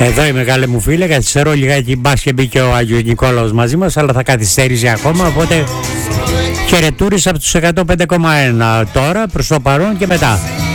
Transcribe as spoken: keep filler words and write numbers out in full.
Εδώ η μεγάλη μου φίλε, καθυστερώ λιγάκι, μπας και μπήκε ο Άγιος Νικόλαος μαζί μας, αλλά θα καθυστερήσει ακόμα, οπότε χαιρετούρις από τους εκατό πέντε κόμμα ένα τώρα προς το παρόν και μετά.